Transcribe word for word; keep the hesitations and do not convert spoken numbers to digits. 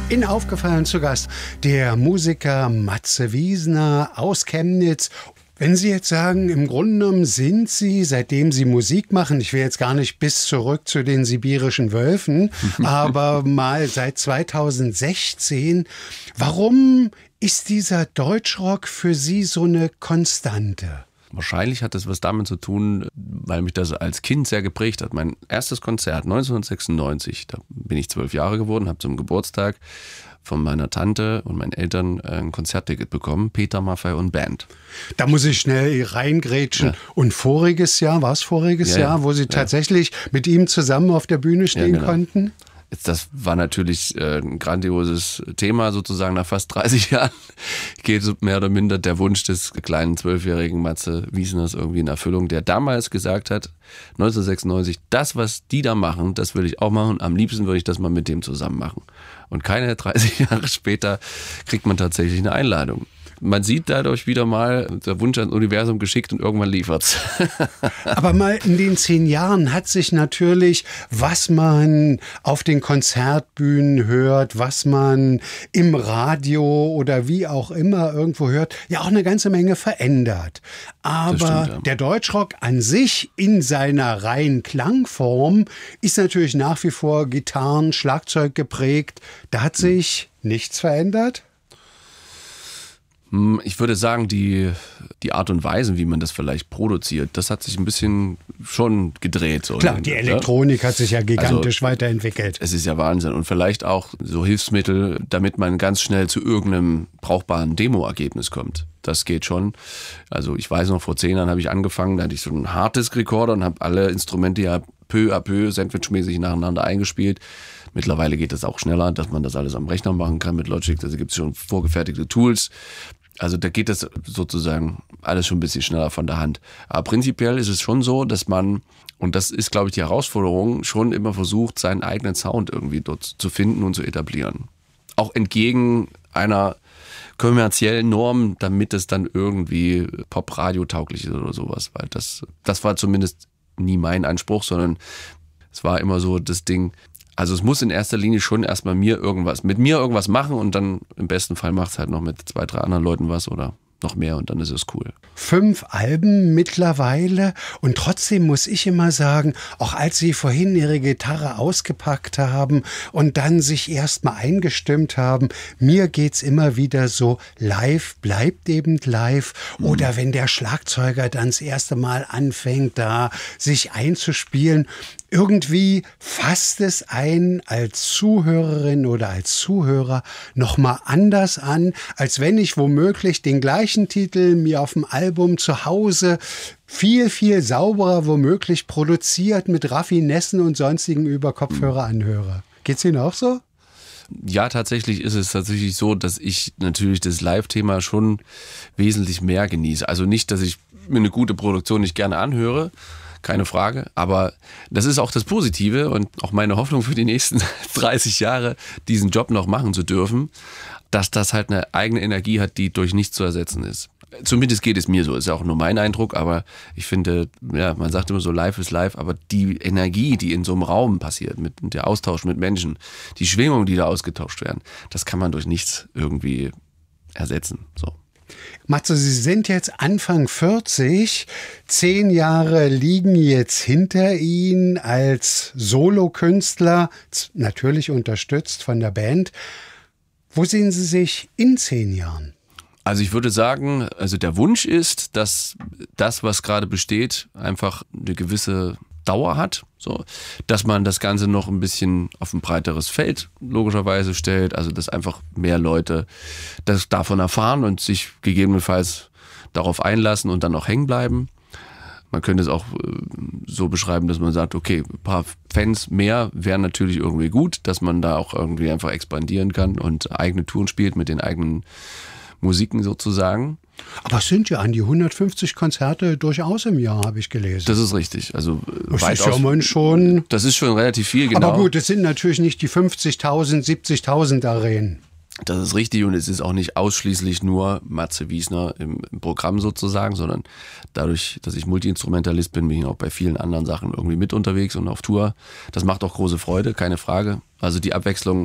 In Aufgefallen zu Gast der Musiker Matze Wiesner aus Chemnitz. Wenn Sie jetzt sagen, im Grunde genommen sind Sie, seitdem Sie Musik machen, ich will jetzt gar nicht bis zurück zu den sibirischen Wölfen, aber mal seit zweitausendsechzehn, warum ist dieser Deutschrock für Sie so eine Konstante? Wahrscheinlich hat das was damit zu tun, weil mich das als Kind sehr geprägt hat. Mein erstes Konzert neunzehnhundertsechsundneunzig, da bin ich zwölf Jahre geworden, habe zum Geburtstag von meiner Tante und meinen Eltern ein Konzertticket bekommen, Peter Maffay und Band. Da muss ich schnell reingrätschen. Ja. Und voriges Jahr, war es voriges ja, Jahr, wo Sie ja. tatsächlich mit ihm zusammen auf der Bühne stehen ja, genau. konnten? Das war natürlich ein grandioses Thema, sozusagen nach fast dreißig Jahren geht mehr oder minder der Wunsch des kleinen zwölfjährigen Matze Wiesners irgendwie in Erfüllung, der damals gesagt hat, neunzehnhundertsechsundneunzig, das, was die da machen, das will ich auch machen, am liebsten würde ich das mal mit dem zusammen machen. Und keine dreißig Jahre später kriegt man tatsächlich eine Einladung. Man sieht dadurch wieder mal, der Wunsch ans Universum geschickt und irgendwann liefert's. Aber mal in den zehn Jahren hat sich natürlich, was man auf den Konzertbühnen hört, was man im Radio oder wie auch immer irgendwo hört, ja auch eine ganze Menge verändert. Aber stimmt, ja. der Deutschrock an sich in seiner reinen Klangform ist natürlich nach wie vor Gitarren, Schlagzeug geprägt. Da hat sich nichts verändert? Ich würde sagen, die, die Art und Weise, wie man das vielleicht produziert, das hat sich ein bisschen schon gedreht. So Klar, die Elektronik hat sich ja gigantisch also, weiterentwickelt. Es ist ja Wahnsinn. Und vielleicht auch so Hilfsmittel, damit man ganz schnell zu irgendeinem brauchbaren Demo-Ergebnis kommt. Das geht schon. Also ich weiß noch, vor zehn Jahren habe ich angefangen, da hatte ich so einen Harddisk-Recorder und habe alle Instrumente ja peu à peu, sandwichmäßig nacheinander eingespielt. Mittlerweile geht es auch schneller, dass man das alles am Rechner machen kann mit Logic. Da gibt es schon vorgefertigte Tools. Also da geht das sozusagen alles schon ein bisschen schneller von der Hand. Aber prinzipiell ist es schon so, dass man, und das ist, glaube ich, die Herausforderung, schon immer versucht, seinen eigenen Sound irgendwie dort zu finden und zu etablieren. Auch entgegen einer kommerziellen Norm, damit es dann irgendwie Pop-Radio-tauglich ist oder sowas. Weil das, das war zumindest nie mein Anspruch, sondern es war immer so das Ding. Also es muss in erster Linie schon erstmal mir irgendwas, mit mir irgendwas machen und dann im besten Fall macht es halt noch mit zwei, drei anderen Leuten was oder noch mehr und dann ist es cool. Fünf Alben mittlerweile und trotzdem muss ich immer sagen, auch als Sie vorhin Ihre Gitarre ausgepackt haben und dann sich erstmal eingestimmt haben, mir geht's immer wieder so, live bleibt eben live mhm. oder wenn der Schlagzeuger dann das erste Mal anfängt, da sich einzuspielen, irgendwie fasst es einen als Zuhörerin oder als Zuhörer nochmal anders an, als wenn ich womöglich den gleichen Titel mir auf dem Album zu Hause viel, viel sauberer womöglich produziert mit Raffinessen und sonstigen über Kopfhörer anhöre. Geht's Ihnen auch so? Ja, tatsächlich ist es tatsächlich so, dass ich natürlich das Live-Thema schon wesentlich mehr genieße. Also nicht, dass ich mir eine gute Produktion nicht gerne anhöre, keine Frage, aber das ist auch das Positive und auch meine Hoffnung für die nächsten dreißig Jahre, diesen Job noch machen zu dürfen, dass das halt eine eigene Energie hat, die durch nichts zu ersetzen ist. Zumindest geht es mir so, ist ja auch nur mein Eindruck, aber ich finde, ja, man sagt immer so, live ist live, aber die Energie, die in so einem Raum passiert, mit der Austausch mit Menschen, die Schwingungen, die da ausgetauscht werden, das kann man durch nichts irgendwie ersetzen, so. Matze, Sie sind jetzt Anfang vierzig, zehn Jahre liegen jetzt hinter Ihnen als Solokünstler, natürlich unterstützt von der Band. Wo sehen Sie sich in zehn Jahren? Also ich würde sagen, also der Wunsch ist, dass das, was gerade besteht, einfach eine gewisse Dauer hat, so, dass man das Ganze noch ein bisschen auf ein breiteres Feld logischerweise stellt, also dass einfach mehr Leute das davon erfahren und sich gegebenenfalls darauf einlassen und dann auch hängen bleiben. Man könnte es auch so beschreiben, dass man sagt, okay, ein paar Fans mehr wären natürlich irgendwie gut, dass man da auch irgendwie einfach expandieren kann und eigene Touren spielt mit den eigenen Musiken sozusagen. Aber es sind ja an die hundertfünfzig Konzerte durchaus im Jahr, habe ich gelesen. Das ist richtig. Also das ist ja man schon. Das ist schon relativ viel, genau. Aber gut, es sind natürlich nicht die fünfzigtausend, siebzigtausend Arenen. Das ist richtig und es ist auch nicht ausschließlich nur Matze Wiesner im, im Programm sozusagen, sondern dadurch, dass ich Multi-Instrumentalist bin, bin ich auch bei vielen anderen Sachen irgendwie mit unterwegs und auf Tour. Das macht auch große Freude, keine Frage. Also die Abwechslung